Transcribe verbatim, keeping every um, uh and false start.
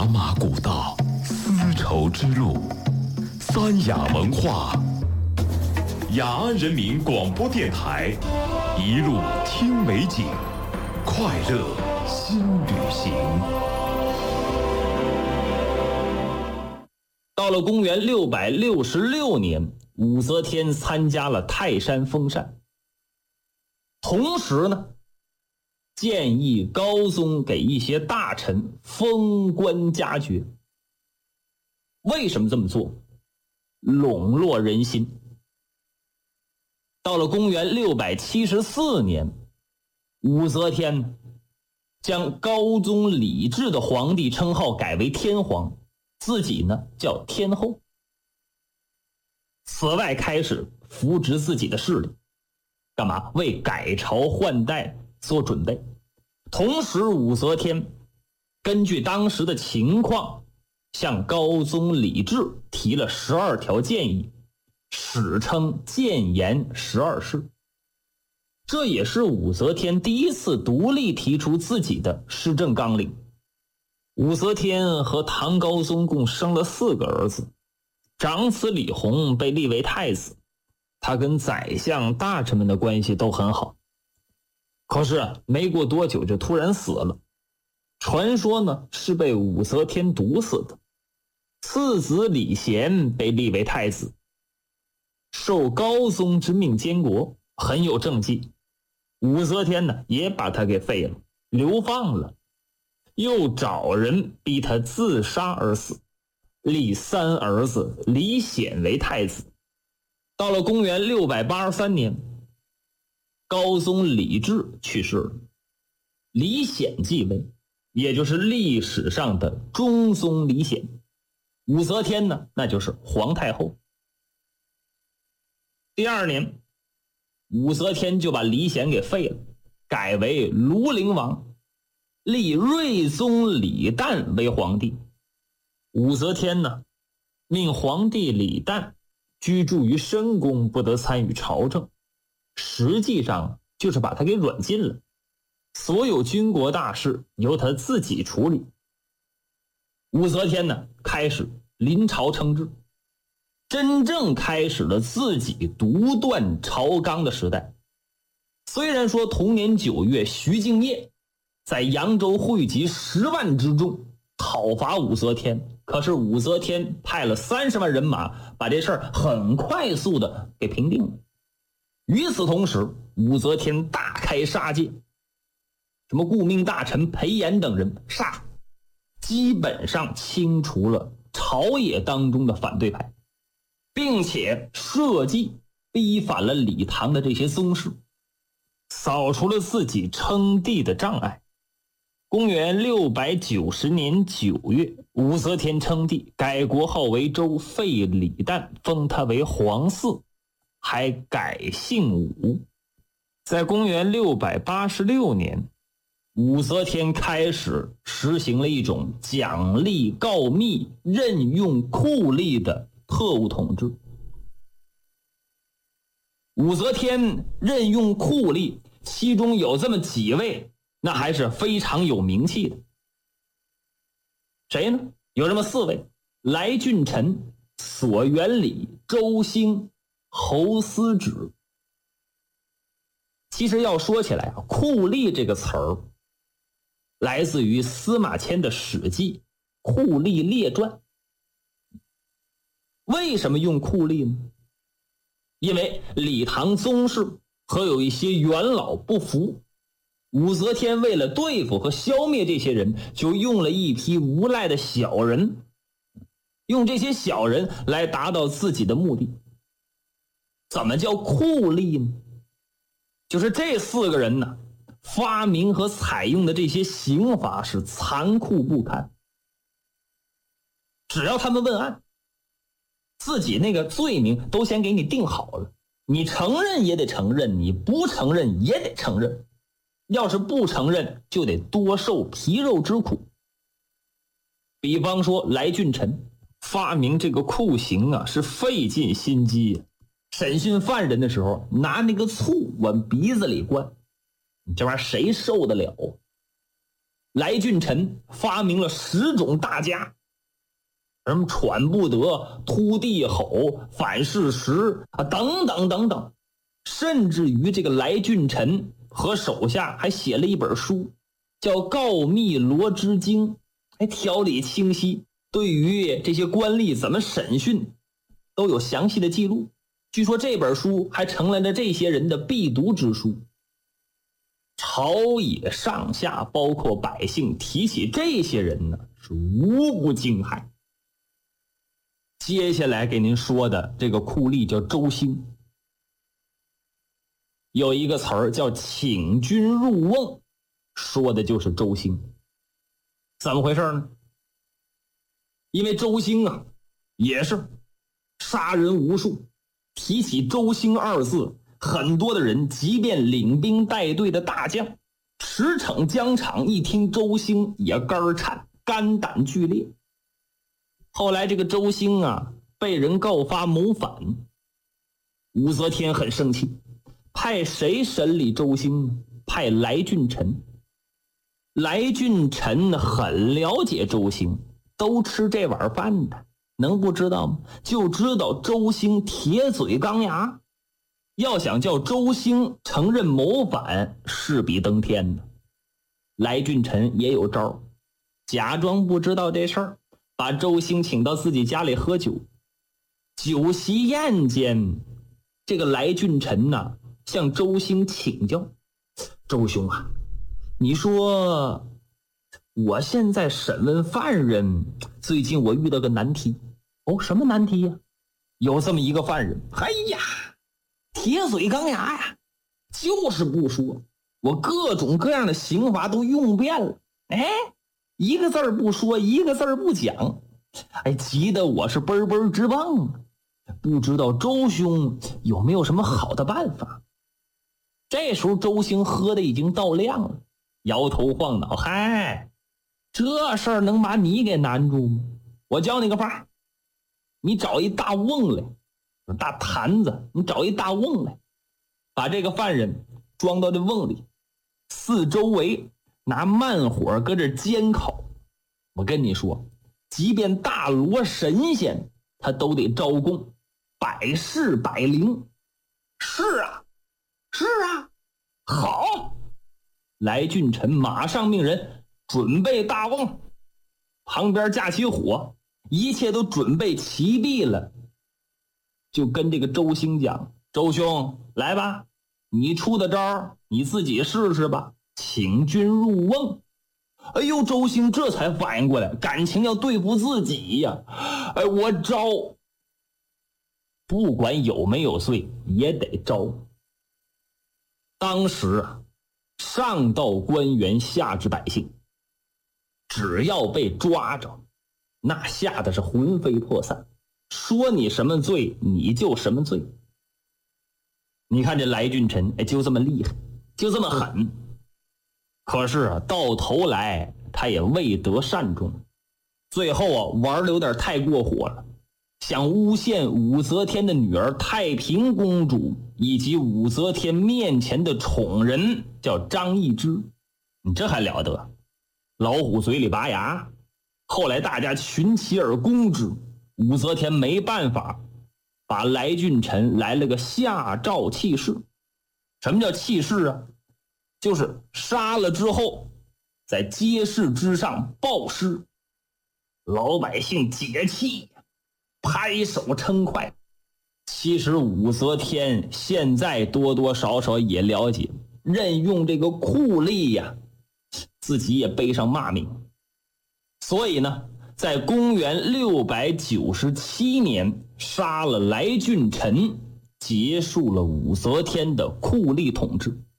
茶马古道，丝绸之路，三雅文化。雅安人民广播电台，一路听美景，快乐新旅行。 到了公元六百六十六年，武则天参加了泰山封禅，同时呢，建议高宗给一些大臣封官加爵。为什么这么做？笼络人心。到了公元六百七十四年，武则天将高宗李治的皇帝称号改为天皇，自己呢叫天后。此外，开始扶植自己的势力，干嘛？为改朝换代做准备。同时，武则天根据当时的情况，向高宗李治提了十二条建议，史称谏言十二事。这也是武则天第一次独立提出自己的施政纲领。武则天和唐高宗共生了四个儿子，长子李弘被立为太子，他跟宰相大臣们的关系都很好。可是没过多久就突然死了，传说呢是被武则天毒死的。次子李贤被立为太子，受高宗之命监国，很有政绩。武则天呢也把他给废了，流放了，又找人逼他自杀而死，立三儿子李显为太子。到了公元六百八十三年，高宗李治去世了，李显继位，也就是历史上的中宗李显。武则天呢，那就是皇太后。第二年，武则天就把李显给废了，改为庐陵王，立睿宗李旦为皇帝。武则天呢，命皇帝李旦居住于深宫，不得参与朝政，实际上就是把他给软禁了，所有军国大事由他自己处理。武则天呢，开始临朝称制，真正开始了自己独断朝纲的时代。虽然说同年九月，徐敬业在扬州汇集十万之众讨伐武则天，可是武则天派了三十万人马，把这事儿很快速的给平定了。与此同时，武则天大开杀戒，什么顾命大臣裴炎等人杀，基本上清除了朝野当中的反对派，并且设计逼反了李唐的这些宗室，扫除了自己称帝的障碍。公元六百九十年九月，武则天称帝，改国号为周，废李旦，封他为皇嗣，还改姓武。在公元六百八十六年，武则天开始实行了一种奖励告密、任用酷吏的特务统治。武则天任用酷吏，其中有这么几位，那还是非常有名气的。谁呢？有这么四位：来俊臣、索元礼、周兴、侯思止。其实要说起来啊，酷吏这个词儿来自于司马迁的《史记·酷吏列传》。为什么用酷吏呢？因为李唐宗室和有一些元老不服，武则天为了对付和消灭这些人，就用了一批无赖的小人，用这些小人来达到自己的目的。怎么叫酷吏呢？就是这四个人呢，发明和采用的这些刑罚是残酷不堪。只要他们问案，自己那个罪名都先给你定好了，你承认也得承认，你不承认也得承认，要是不承认就得多受皮肉之苦。比方说来俊臣发明这个酷刑啊，是费尽心机啊。审讯犯人的时候，拿那个醋往鼻子里灌，你这玩意儿谁受得了？ 来俊臣发明了十种大家，什么喘不得、突地吼、反噬石啊，等等等等。甚至于这个来俊臣和手下还写了一本书，叫《告密罗织经》，还条理清晰，对于这些官吏怎么审讯都有详细的记录。据说这本书还成了这些人的必读之书。朝野上下包括百姓提起这些人呢，是无不惊骇。接下来给您说的这个酷吏叫周兴，有一个词儿叫请君入瓮，说的就是周兴。怎么回事呢？因为周兴啊也是杀人无数，提起周兴二字，很多的人即便领兵带队的大将驰骋疆场，一听周兴也肝颤，肝胆俱裂。后来这个周兴啊被人告发谋反，武则天很生气，派谁审理周兴呢？派来俊臣。来俊臣很了解周兴，都吃这碗饭的，能不知道吗？就知道周兴铁嘴钢牙，要想叫周兴承认谋反，势比登天的。来俊臣也有招，假装不知道这事儿，把周兴请到自己家里喝酒。酒席宴间，这个来俊臣呢、啊、向周兴请教：周兄啊，你说我现在审问犯人，最近我遇到个难题。哦，什么难题呀？有这么一个犯人，哎呀，铁嘴钢牙呀，就是不说，我各种各样的刑罚都用遍了，哎，一个字儿不说，一个字儿不讲，哎，急得我是嘣嘣直蹦。不知道周兄有没有什么好的办法？这时候周兴喝的已经到亮了，摇头晃脑，嗨，这事儿能把你给难住吗？我教你个法，你找一大瓮来，大坛子，你找一大瓮来，把这个犯人装到这瓮里，四周围拿慢火搁这煎烤。我跟你说，即便大罗神仙他都得招供，百试百灵。是啊，是啊，好。来俊臣马上命人准备大瓮，旁边架起火，一切都准备齐备了，就跟这个周兴讲：周兄，来吧，你出的招你自己试试吧，请君入瓮。哎呦，周兴这才反应过来，感情要对付自己呀！哎，我招，不管有没有罪也得招。当时啊，上到官员，下至百姓，只要被抓着，那吓得是魂飞魄散，说你什么罪你就什么罪。你看这来俊臣，哎，就这么厉害，就这么狠。可是啊，到头来他也未得善终，最后啊玩的有点太过火了，想诬陷武则天的女儿太平公主以及武则天面前的宠人叫张易之。你这还了得，老虎嘴里拔牙。后来大家群起而攻之，武则天没办法，把来俊臣来了个下诏弃市。什么叫弃市啊？就是杀了之后在街市之上暴尸。老百姓解气，拍手称快。其实武则天现在多多少少也了解，任用这个酷吏呀，自己也背上骂名。所以呢，在公元六百九十七年杀了来俊臣，结束了武则天的酷吏统治。